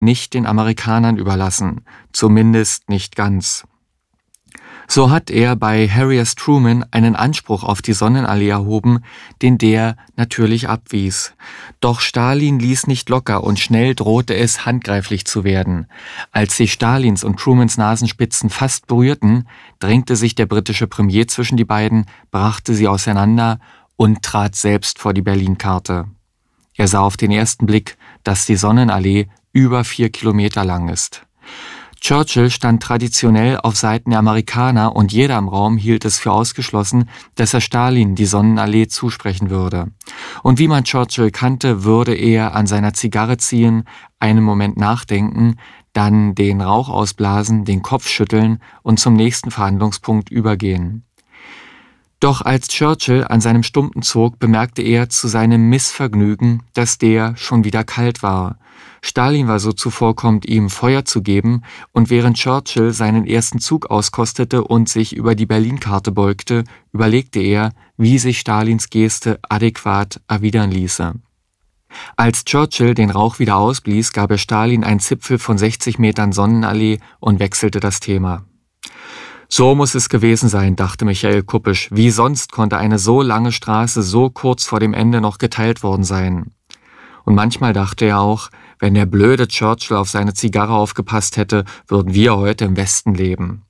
nicht den Amerikanern überlassen, zumindest nicht ganz. So hat er bei Harry S. Truman einen Anspruch auf die Sonnenallee erhoben, den der natürlich abwies. Doch Stalin ließ nicht locker und schnell drohte es, handgreiflich zu werden. Als sich Stalins und Trumans Nasenspitzen fast berührten, drängte sich der britische Premier zwischen die beiden, brachte sie auseinander und trat selbst vor die Berlin-Karte. Er sah auf den ersten Blick, dass die Sonnenallee über 4 Kilometer lang ist. Churchill stand traditionell auf Seiten der Amerikaner und jeder im Raum hielt es für ausgeschlossen, dass er Stalin die Sonnenallee zusprechen würde. Und wie man Churchill kannte, würde er an seiner Zigarre ziehen, einen Moment nachdenken, dann den Rauch ausblasen, den Kopf schütteln und zum nächsten Verhandlungspunkt übergehen. Doch als Churchill an seinem Stumpen zog, bemerkte er zu seinem Missvergnügen, dass der schon wieder kalt war. Stalin war so zuvorkommend, ihm Feuer zu geben, und während Churchill seinen ersten Zug auskostete und sich über die Berlin-Karte beugte, überlegte er, wie sich Stalins Geste adäquat erwidern ließe. Als Churchill den Rauch wieder ausblies, gab er Stalin einen Zipfel von 60 Metern Sonnenallee und wechselte das Thema. So muss es gewesen sein, dachte Michael Kuppisch. Wie sonst konnte eine so lange Straße so kurz vor dem Ende noch geteilt worden sein? Und manchmal dachte er auch, wenn der blöde Churchill auf seine Zigarre aufgepasst hätte, würden wir heute im Westen leben.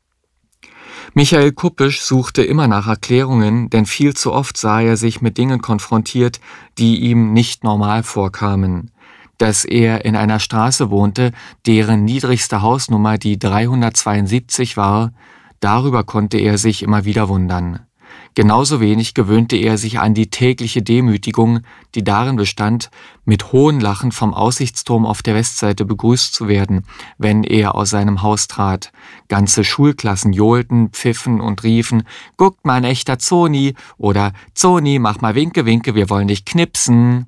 Michael Kuppisch suchte immer nach Erklärungen, denn viel zu oft sah er sich mit Dingen konfrontiert, die ihm nicht normal vorkamen. Dass er in einer Straße wohnte, deren niedrigste Hausnummer die 372 war, darüber konnte er sich immer wieder wundern. Genauso wenig gewöhnte er sich an die tägliche Demütigung, die darin bestand, mit Hohnlachen vom Aussichtsturm auf der Westseite begrüßt zu werden, wenn er aus seinem Haus trat. Ganze Schulklassen johlten, pfiffen und riefen, »Guckt mal, ein echter Zoni« oder »Zoni, mach mal Winke, Winke, wir wollen dich knipsen«.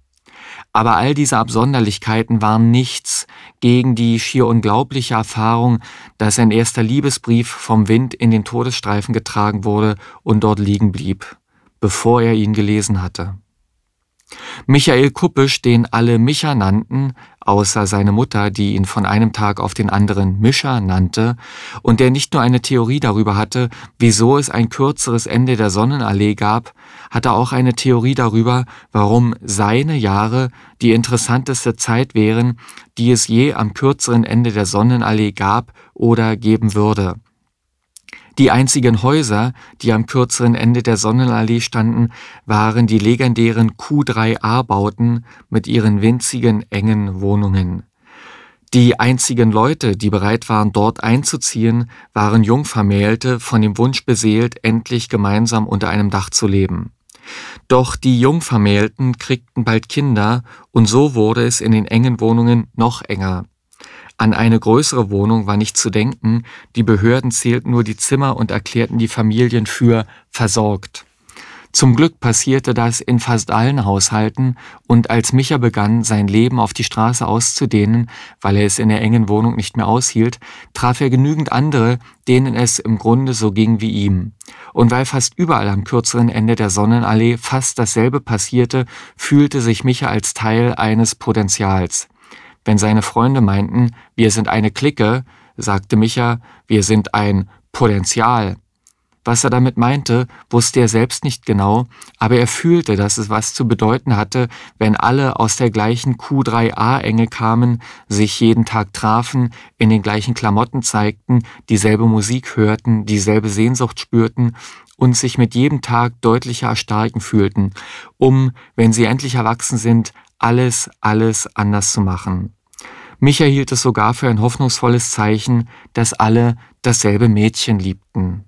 Aber all diese Absonderlichkeiten waren nichts gegen die schier unglaubliche Erfahrung, dass ein erster Liebesbrief vom Wind in den Todesstreifen getragen wurde und dort liegen blieb, bevor er ihn gelesen hatte. Michael Kuppisch, den alle Micha nannten, außer seine Mutter, die ihn von einem Tag auf den anderen Mischa nannte, und der nicht nur eine Theorie darüber hatte, wieso es ein kürzeres Ende der Sonnenallee gab, hatte auch eine Theorie darüber, warum seine Jahre die interessanteste Zeit wären, die es je am kürzeren Ende der Sonnenallee gab oder geben würde. Die einzigen Häuser, die am kürzeren Ende der Sonnenallee standen, waren die legendären Q3A-Bauten mit ihren winzigen, engen Wohnungen. Die einzigen Leute, die bereit waren, dort einzuziehen, waren Jungvermählte, von dem Wunsch beseelt, endlich gemeinsam unter einem Dach zu leben. Doch die Jungvermählten kriegten bald Kinder und so wurde es in den engen Wohnungen noch enger. An eine größere Wohnung war nicht zu denken, die Behörden zählten nur die Zimmer und erklärten die Familien für versorgt. Zum Glück passierte das in fast allen Haushalten und als Micha begann, sein Leben auf die Straße auszudehnen, weil er es in der engen Wohnung nicht mehr aushielt, traf er genügend andere, denen es im Grunde so ging wie ihm. Und weil fast überall am kürzeren Ende der Sonnenallee fast dasselbe passierte, fühlte sich Micha als Teil eines Potentials. Wenn seine Freunde meinten, wir sind eine Clique, sagte Micha, wir sind ein Potential. Was er damit meinte, wusste er selbst nicht genau, aber er fühlte, dass es was zu bedeuten hatte, wenn alle aus der gleichen Q3A-Enge kamen, sich jeden Tag trafen, in den gleichen Klamotten zeigten, dieselbe Musik hörten, dieselbe Sehnsucht spürten und sich mit jedem Tag deutlicher erstarken fühlten, um, wenn sie endlich erwachsen sind, alles anders zu machen. Micha hielt es sogar für ein hoffnungsvolles Zeichen, dass alle dasselbe Mädchen liebten.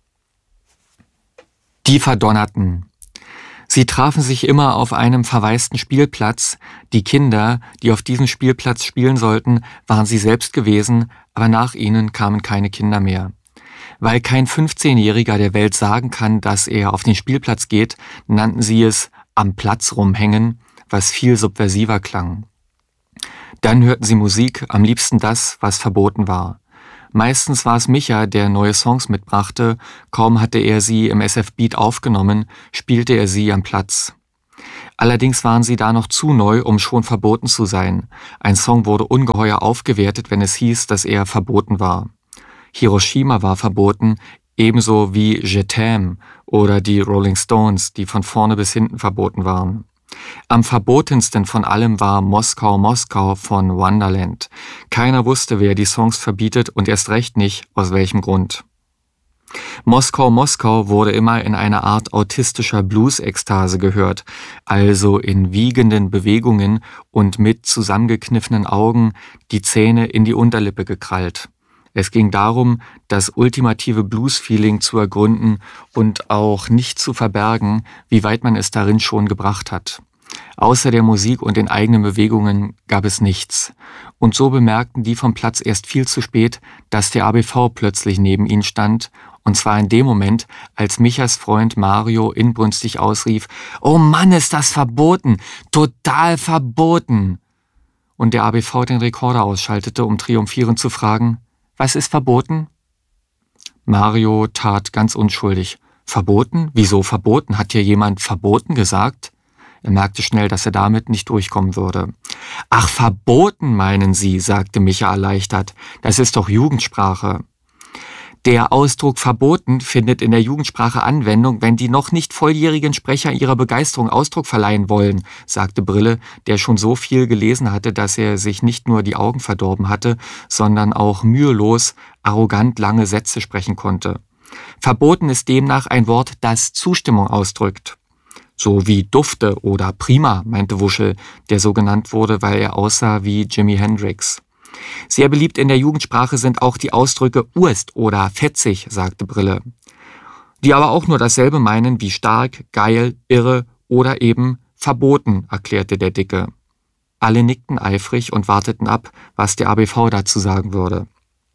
Die Verdonnerten. Sie trafen sich immer auf einem verwaisten Spielplatz. Die Kinder, die auf diesem Spielplatz spielen sollten, waren sie selbst gewesen, aber nach ihnen kamen keine Kinder mehr. Weil kein 15-Jähriger der Welt sagen kann, dass er auf den Spielplatz geht, nannten sie es am Platz rumhängen, was viel subversiver klang. Dann hörten sie Musik, am liebsten das, was verboten war. Meistens war es Micha, der neue Songs mitbrachte, kaum hatte er sie im SF Beat aufgenommen, spielte er sie am Platz. Allerdings waren sie da noch zu neu, um schon verboten zu sein. Ein Song wurde ungeheuer aufgewertet, wenn es hieß, dass er verboten war. Hiroshima war verboten, ebenso wie Je t'aime oder die Rolling Stones, die von vorne bis hinten verboten waren. Am verbotensten von allem war Moskau, Moskau von Wonderland. Keiner wusste, wer die Songs verbietet und erst recht nicht, aus welchem Grund. Moskau, Moskau wurde immer in einer Art autistischer Blues-Ekstase gehört, also in wiegenden Bewegungen und mit zusammengekniffenen Augen, die Zähne in die Unterlippe gekrallt. Es ging darum, das ultimative Blues-Feeling zu ergründen und auch nicht zu verbergen, wie weit man es darin schon gebracht hat. Außer der Musik und den eigenen Bewegungen gab es nichts. Und so bemerkten die vom Platz erst viel zu spät, dass der ABV plötzlich neben ihnen stand, und zwar in dem Moment, als Michas Freund Mario inbrünstig ausrief: »Oh Mann, ist das verboten! Total verboten!« Und der ABV den Rekorder ausschaltete, um triumphierend zu fragen: »Was ist verboten?« Mario tat ganz unschuldig. »Verboten? Wieso verboten? Hat hier jemand verboten gesagt?« Er merkte schnell, dass er damit nicht durchkommen würde. »Ach, verboten meinen Sie«, sagte Micha erleichtert. »Das ist doch Jugendsprache.« Der Ausdruck verboten findet in der Jugendsprache Anwendung, wenn die noch nicht volljährigen Sprecher ihrer Begeisterung Ausdruck verleihen wollen, sagte Brille, der schon so viel gelesen hatte, dass er sich nicht nur die Augen verdorben hatte, sondern auch mühelos, arrogant lange Sätze sprechen konnte. Verboten ist demnach ein Wort, das Zustimmung ausdrückt. So wie Dufte oder Prima, meinte Wuschel, der so genannt wurde, weil er aussah wie Jimi Hendrix. Sehr beliebt in der Jugendsprache sind auch die Ausdrücke Urst oder fetzig, sagte Brille, die aber auch nur dasselbe meinen wie stark, geil, irre oder eben verboten, erklärte der Dicke. Alle nickten eifrig und warteten ab, was der ABV dazu sagen würde.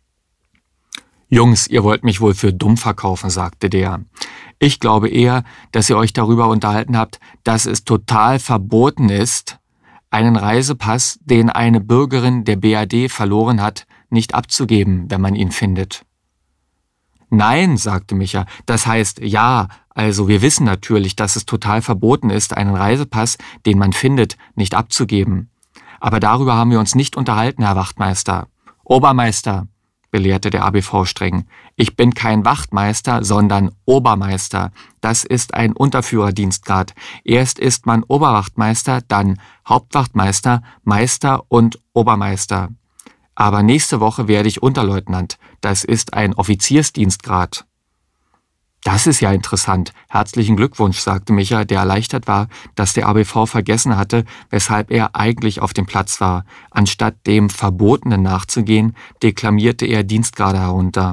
»Jungs, ihr wollt mich wohl für dumm verkaufen«, sagte der. »Ich glaube eher, dass ihr euch darüber unterhalten habt, dass es total verboten ist, einen Reisepass, den eine Bürgerin der BRD verloren hat, nicht abzugeben, wenn man ihn findet.« »Nein«, sagte Micha, »das heißt, ja, also wir wissen natürlich, dass es total verboten ist, einen Reisepass, den man findet, nicht abzugeben. Aber darüber haben wir uns nicht unterhalten, Herr Wachtmeister.« »Obermeister«, belehrte der ABV streng. »Ich bin kein Wachtmeister, sondern Obermeister. Das ist ein Unterführerdienstgrad. Erst ist man Oberwachtmeister, dann Hauptwachtmeister, Meister und Obermeister. Aber nächste Woche werde ich Unterleutnant. Das ist ein Offiziersdienstgrad.« »Das ist ja interessant. Herzlichen Glückwunsch«, sagte Micha, der erleichtert war, dass der ABV vergessen hatte, weshalb er eigentlich auf dem Platz war. Anstatt dem Verbotenen nachzugehen, deklamierte er Dienstgrade herunter.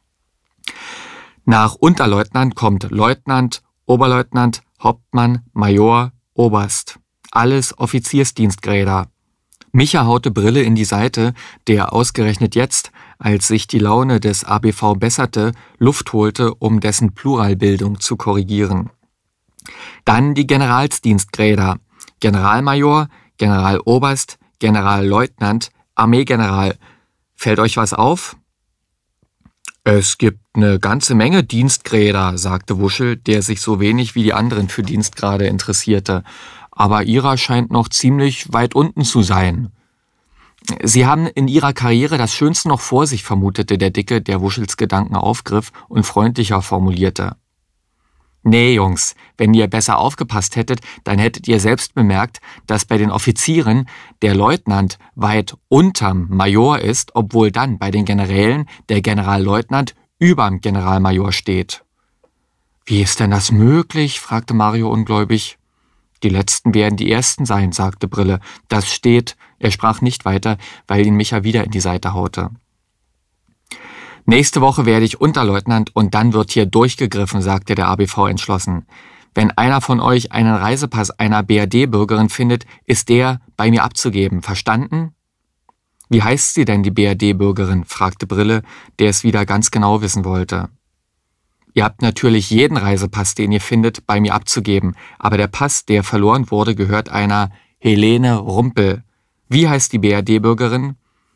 Nach Unterleutnant kommt Leutnant, Oberleutnant, Hauptmann, Major, Oberst. Alles Offiziersdienstgräder. Micha haute Brille in die Seite, der ausgerechnet jetzt, als sich die Laune des ABV besserte, Luft holte, um dessen Pluralbildung zu korrigieren. Dann die Generalsdienstgräder: Generalmajor, Generaloberst, Generalleutnant, Armeegeneral. Fällt euch was auf? »Es gibt eine ganze Menge Dienstgräder«, sagte Wuschel, der sich so wenig wie die anderen für Dienstgrade interessierte. »Aber Ihrer scheint noch ziemlich weit unten zu sein.« »Sie haben in Ihrer Karriere das Schönste noch vor sich«, vermutete der Dicke, der Wuschels Gedanken aufgriff und freundlicher formulierte. »Nee, Jungs, wenn ihr besser aufgepasst hättet, dann hättet ihr selbst bemerkt, dass bei den Offizieren der Leutnant weit unterm Major ist, obwohl dann bei den Generälen der Generalleutnant überm Generalmajor steht.« »Wie ist denn das möglich?«, fragte Mario ungläubig. »Die Letzten werden die Ersten sein«, sagte Brille. »Das steht«, er sprach nicht weiter, weil ihn Micha wieder in die Seite haute. »Nächste Woche werde ich Unterleutnant und dann wird hier durchgegriffen«, sagte der ABV entschlossen. »Wenn einer von euch einen Reisepass einer BRD-Bürgerin findet, ist der bei mir abzugeben. Verstanden?« »Wie heißt sie denn, die BRD-Bürgerin?«, fragte Brille, der es wieder ganz genau wissen wollte. »Ihr habt natürlich jeden Reisepass, den ihr findet, bei mir abzugeben, aber der Pass, der verloren wurde, gehört einer Helene Rumpel. Wie heißt die BRD-Bürgerin?«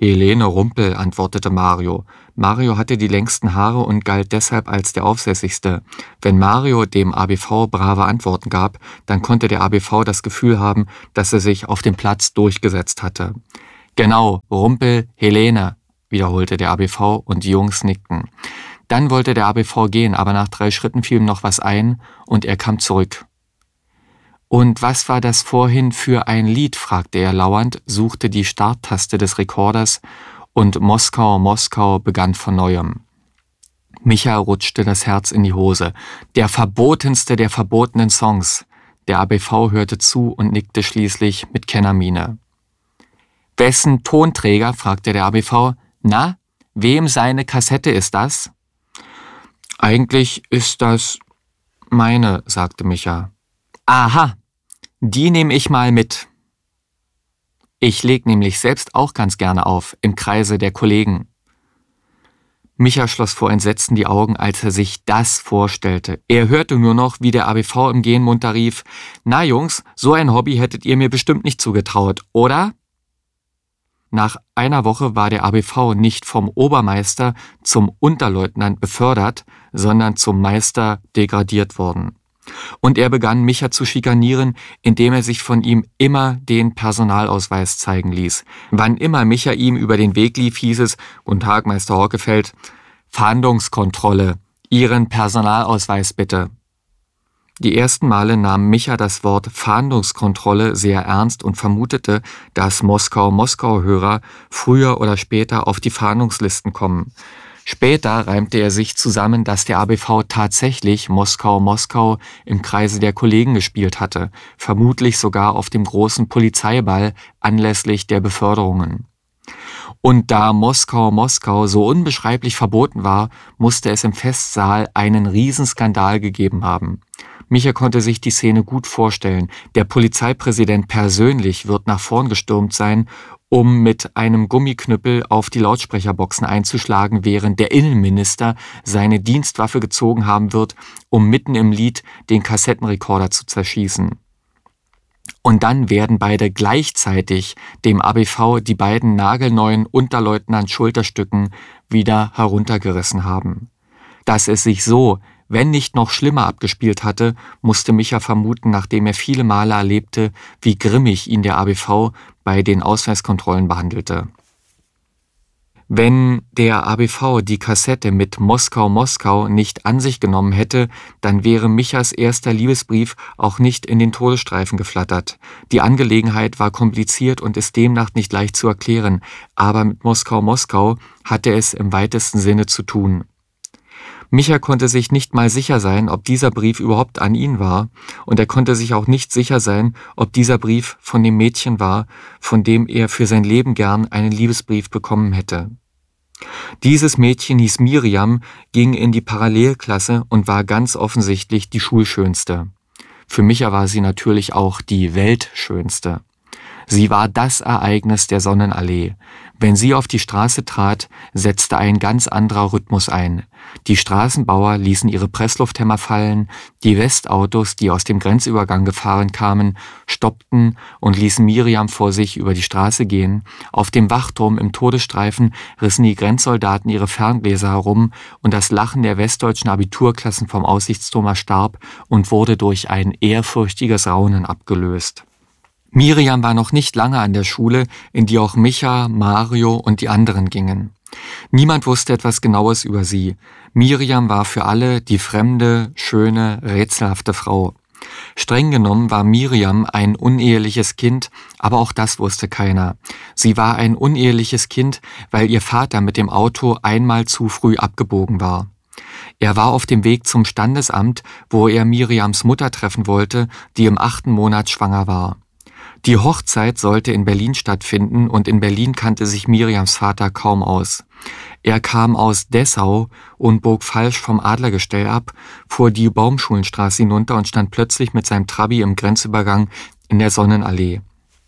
Helene Rumpel, antwortete Mario. Mario hatte die längsten Haare und galt deshalb als der Aufsässigste. Wenn Mario dem ABV brave Antworten gab, dann konnte der ABV das Gefühl haben, dass er sich auf dem Platz durchgesetzt hatte. Genau, Rumpel, Helene, wiederholte der ABV und die Jungs nickten. Dann wollte der ABV gehen, aber nach 3 Schritten fiel ihm noch was ein und er kam zurück. »Und was war das vorhin für ein Lied?« fragte er lauernd, suchte die Starttaste des Rekorders und »Moskau, Moskau« begann von neuem. Micha rutschte das Herz in die Hose. Der verbotenste der verbotenen Songs. Der ABV hörte zu und nickte schließlich mit Kennermiene. »Wessen Tonträger?« fragte der ABV. »Na, wem seine Kassette ist das?« »Eigentlich ist das meine«, sagte Micha. »Aha, die nehme ich mal mit. Ich leg nämlich selbst auch ganz gerne auf, im Kreise der Kollegen.« Micha schloss vor Entsetzen die Augen, als er sich das vorstellte. Er hörte nur noch, wie der ABV im Gehen munter rief, »Na Jungs, so ein Hobby hättet ihr mir bestimmt nicht zugetraut, oder?« Nach einer Woche war der ABV nicht vom Obermeister zum Unterleutnant befördert, sondern zum Meister degradiert worden. Und er begann, Micha zu schikanieren, indem er sich von ihm immer den Personalausweis zeigen ließ. Wann immer Micha ihm über den Weg lief, hieß es, »Guten Tag, Meister Horkefeld, Fahndungskontrolle, Ihren Personalausweis bitte.« Die ersten Male nahm Micha das Wort Fahndungskontrolle sehr ernst und vermutete, dass Moskau-Moskau-Hörer früher oder später auf die Fahndungslisten kommen. Später reimte er sich zusammen, dass der ABV tatsächlich Moskau-Moskau im Kreise der Kollegen gespielt hatte, vermutlich sogar auf dem großen Polizeiball anlässlich der Beförderungen. Und da Moskau-Moskau so unbeschreiblich verboten war, musste es im Festsaal einen Riesenskandal gegeben haben. Micha konnte sich die Szene gut vorstellen. Der Polizeipräsident persönlich wird nach vorn gestürmt sein, um mit einem Gummiknüppel auf die Lautsprecherboxen einzuschlagen, während der Innenminister seine Dienstwaffe gezogen haben wird, um mitten im Lied den Kassettenrekorder zu zerschießen. Und dann werden beide gleichzeitig dem ABV die beiden nagelneuen Unterleutnant-Schulterstücken wieder heruntergerissen haben. Dass es sich so, wenn nicht noch schlimmer abgespielt hatte, musste Micha vermuten, nachdem er viele Male erlebte, wie grimmig ihn der ABV bei den Ausweiskontrollen behandelte. Wenn der ABV die Kassette mit Moskau-Moskau nicht an sich genommen hätte, dann wäre Michas erster Liebesbrief auch nicht in den Todesstreifen geflattert. Die Angelegenheit war kompliziert und ist demnach nicht leicht zu erklären, aber mit Moskau-Moskau hatte es im weitesten Sinne zu tun. Micha konnte sich nicht mal sicher sein, ob dieser Brief überhaupt an ihn war, und er konnte sich auch nicht sicher sein, ob dieser Brief von dem Mädchen war, von dem er für sein Leben gern einen Liebesbrief bekommen hätte. Dieses Mädchen hieß Miriam, ging in die Parallelklasse und war ganz offensichtlich die Schulschönste. Für Micha war sie natürlich auch die Weltschönste. Sie war das Ereignis der Sonnenallee. Wenn sie auf die Straße trat, setzte ein ganz anderer Rhythmus ein. Die Straßenbauer ließen ihre Presslufthämmer fallen, die Westautos, die aus dem Grenzübergang gefahren kamen, stoppten und ließen Miriam vor sich über die Straße gehen. Auf dem Wachturm im Todesstreifen rissen die Grenzsoldaten ihre Ferngläser herum und das Lachen der westdeutschen Abiturklassen vom Aussichtsturm erstarb und wurde durch ein ehrfürchtiges Raunen abgelöst. Miriam war noch nicht lange an der Schule, in die auch Micha, Mario und die anderen gingen. Niemand wusste etwas Genaues über sie. Miriam war für alle die fremde, schöne, rätselhafte Frau. Streng genommen war Miriam ein uneheliches Kind, aber auch das wusste keiner. Sie war ein uneheliches Kind, weil ihr Vater mit dem Auto einmal zu früh abgebogen war. Er war auf dem Weg zum Standesamt, wo er Miriams Mutter treffen wollte, die im 8. Monat schwanger war. Die Hochzeit sollte in Berlin stattfinden und in Berlin kannte sich Miriams Vater kaum aus. Er kam aus Dessau und bog falsch vom Adlergestell ab, fuhr die Baumschulenstraße hinunter und stand plötzlich mit seinem Trabi im Grenzübergang in der Sonnenallee.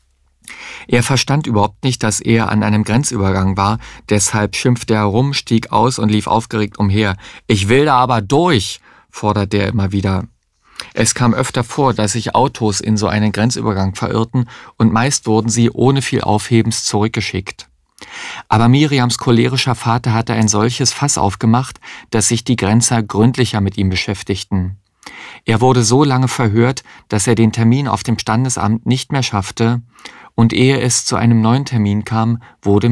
Er verstand überhaupt nicht, dass er an einem Grenzübergang war, deshalb schimpfte er herum, stieg aus und lief aufgeregt umher. »Ich will da aber durch«, forderte er immer wieder. Es kam öfter vor, dass sich Autos in so einen Grenzübergang verirrten und meist wurden sie ohne viel Aufhebens zurückgeschickt. Aber Miriams cholerischer Vater hatte ein solches Fass aufgemacht, dass sich die Grenzer gründlicher mit ihm beschäftigten. Er wurde so lange verhört, dass er den Termin auf dem Standesamt nicht mehr schaffte, und ehe es zu einem neuen Termin kam, wurde